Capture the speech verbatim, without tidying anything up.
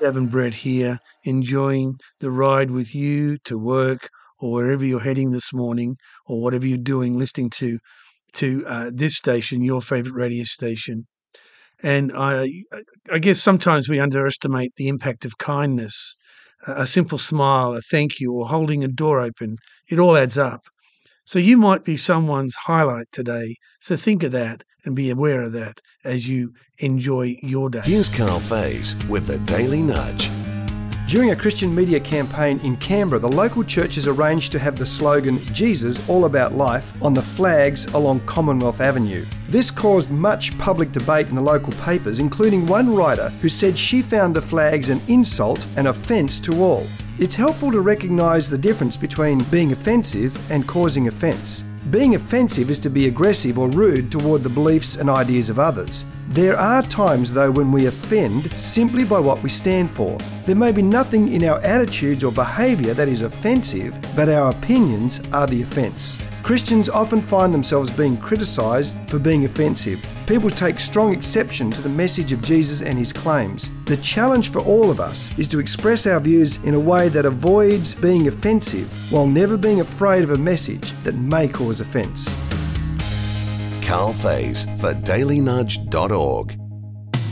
Gavin Brett here, enjoying the ride with you to work or wherever you're heading this morning or whatever you're doing, listening to to uh, this station, your favourite radio station. And I, I guess sometimes we underestimate the impact of kindness. A simple smile, a thank you, or holding a door open, it all adds up. So you might be someone's highlight today. So think of that and be aware of that as you enjoy your day. Here's Carl Faze with the Daily Nudge. During a Christian media campaign in Canberra, the local churches arranged to have the slogan "Jesus All About Life" on the flags along Commonwealth Avenue. This caused much public debate in the local papers, including one writer who said she found the flags an insult and offence to all. It's helpful to recognise the difference between being offensive and causing offence. Being offensive is to be aggressive or rude toward the beliefs and ideas of others. There are times, though, when we offend simply by what we stand for. There may be nothing in our attitudes or behaviour that is offensive, but our opinions are the offence. Christians often find themselves being criticised for being offensive. People take strong exception to the message of Jesus and his claims. The challenge for all of us is to express our views in a way that avoids being offensive while never being afraid of a message that may cause offence. Carl Faze for daily nudge dot org.